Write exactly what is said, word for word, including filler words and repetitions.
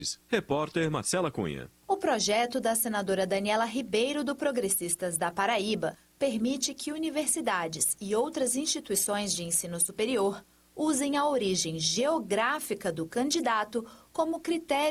Repórter Marcela Cunha. O projeto da senadora Daniela Ribeiro, do Progressistas da Paraíba, permite que universidades e outras instituições de ensino superior usem a origem geográfica do candidato como critério